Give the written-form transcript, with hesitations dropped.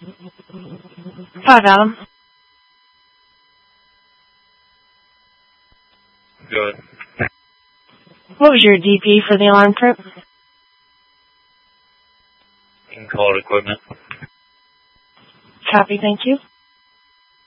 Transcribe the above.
5, Adam. Good. What was your DP for the alarm trip? You can call it equipment. Copy, thank you.